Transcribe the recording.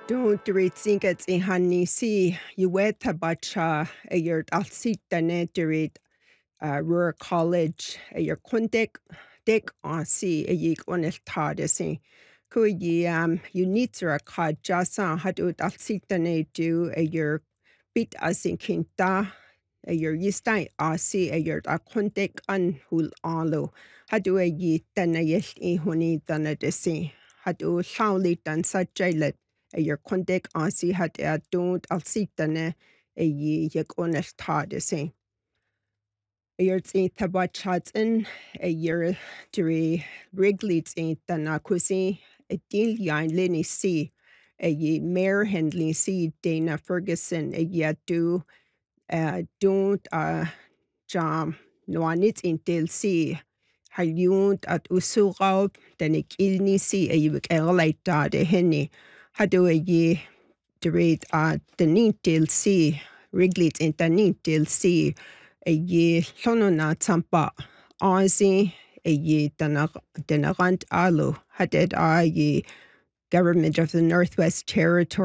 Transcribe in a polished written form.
Don't read singet in Hanisi, you wet about a year alcitane to read Rural College, a year kundek, dick on sea, a yeek on el tardesi. You need to a jasa had ut alcitane do a year bit as in kinta, a year yistai asi, a year a kundek an hul alo, had do a ye than a yes in huni than a desi. Had do soundly than such jailet. Your kundek asi had don't alcitane a ye yak on el tardesi. Your teen tabachats in a year to Wrigley's in Tanakusi, a deal yan Lenny C. A ye Mayor Hendley C. Dana Ferguson, a ye don't jam noanit in Del C. Halyunt at Usurau, then a kilni C. A you like that a henny. Hadu a ye to read the neat Del C. Wrigley's in the neat Del C. A ye sonona tampa Aussie a ye denarant alu had it a ye government of the Northwest Territory.